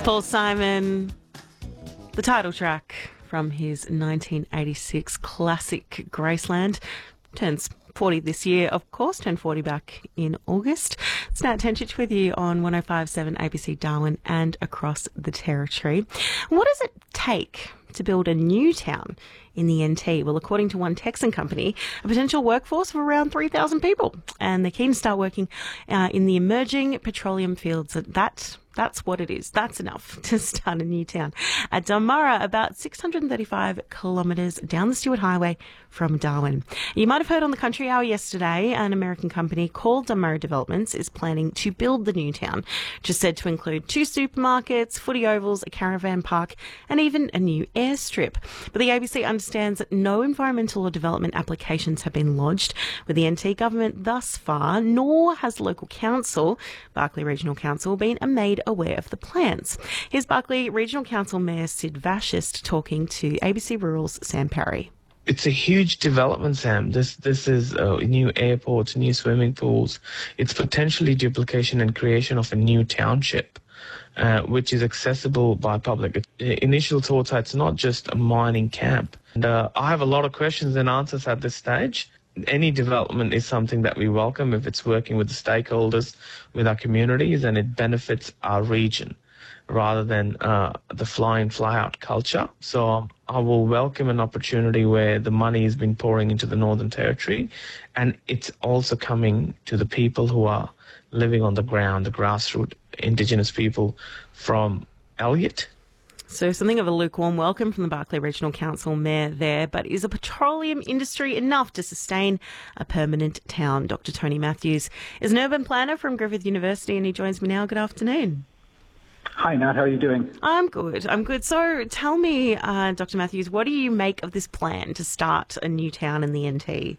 Paul Simon, the title track from his 1986 classic Graceland, turns 40 this year, of course, turned 40 back in August. It's Nat Tenchich with you on 105.7 ABC Darwin and across the Territory. What does it take to build a new town in the NT? Well, according to one Texan company, a potential workforce of around 3,000 people. And they're keen to start working in the emerging petroleum fields. That's what it is. That's enough to start a new town at Dunmurra, about 635 kilometres down the Stuart Highway from Darwin. You might have heard on the Country Hour yesterday, an American company called Dunmurra Developments is planning to build the new town, which is said to include 2 supermarkets, footy ovals, a caravan park, and even a new airstrip. But the ABC understands that no environmental or development applications have been lodged with the NT government thus far, nor has the local council, Barkly Regional Council, been made aware of the plans. Here's Barkly Regional Council Mayor Sid Vashist talking to ABC Rural's Sam Parry. It's a huge development, Sam. This is new airports, new swimming pools. It's potentially duplication and creation of a new township, which is accessible by public. Initial thoughts are it's not just a mining camp. And I have a lot of questions and answers at this stage. Any development is something that we welcome if it's working with the stakeholders, with our communities, and it benefits our region rather than the fly-in, fly-out culture. So I will welcome an opportunity where the money has been pouring into the Northern Territory, and it's also coming to the people who are living on the ground, the grassroots Indigenous people from Elliot. So something of a lukewarm welcome from the Barkly Regional Council Mayor there, but is a petroleum industry enough to sustain a permanent town? Dr. Tony Matthews is an urban planner from Griffith University and he joins me now. Good afternoon. Hi, Nat. How are you doing? I'm good. So tell me, Dr. Matthews, what do you make of this plan to start a new town in the NT?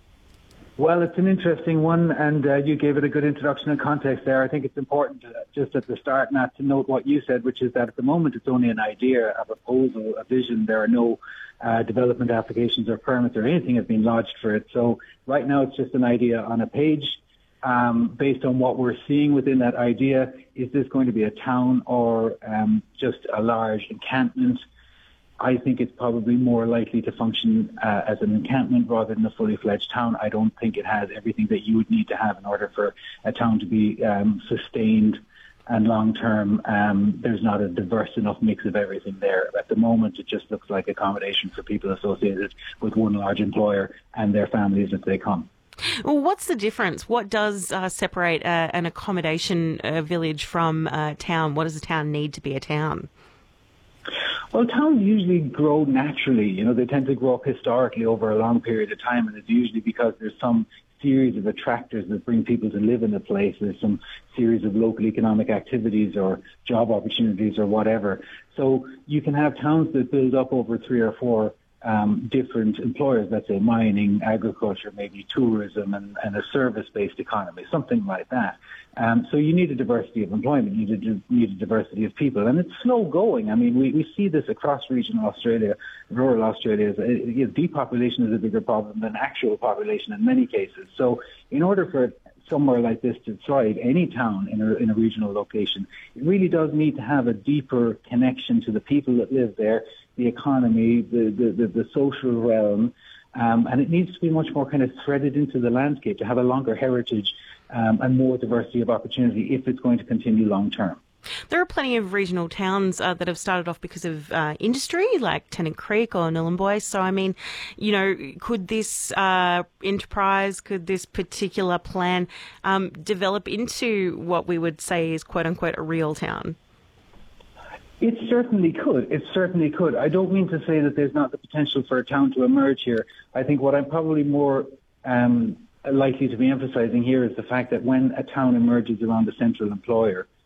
Well, it's an interesting one, and you gave it a good introduction and context there. I think it's important just at the start, Nat, to note what you said, which is that at the moment it's only an idea, a proposal, a vision. There are no development applications or permits or anything have been lodged for it. So right now it's just an idea on a page. Based on what we're seeing within that idea, is this going to be a town or just a large encampment? I think it's probably more likely to function as an encampment rather than a fully fledged town. I don't think it has everything that you would need to have in order for a town to be sustained and long-term. There's not a diverse enough mix of everything there. At the moment, it just looks like accommodation for people associated with one large employer and their families as they come. Well, what's the difference? What does separate an accommodation village from a town? What does a town need to be a town? Well, towns usually grow naturally. You know, they tend to grow up historically over a long period of time, and it's usually because there's some series of attractors that bring people to live in a place. There's some series of local economic activities or job opportunities or whatever. So you can have towns that build up over 3 or 4 different employers, let's say mining, agriculture, maybe tourism, and a service-based economy, something like that. So you need a diversity of employment, you need a diversity of people, and it's slow going. I mean, we see this across regional Australia, rural Australia. Depopulation is a bigger problem than actual population in many cases. So in order for somewhere like this to thrive, any town in a regional location, it really does need to have a deeper connection to the people that live there, the economy, the social realm, and it needs to be much more kind of threaded into the landscape to have a longer heritage and more diversity of opportunity if it's going to continue long term. There are plenty of regional towns that have started off because of industry, like Tennant Creek or Nhulunbuy. So, I mean, you know, could this enterprise, could this particular plan develop into what we would say is, quote unquote, a real town? It certainly could. It certainly could. I don't mean to say that there's not the potential for a town to emerge here. I think what I'm probably more likely to be emphasizing here is the fact that when a town emerges around a central employer,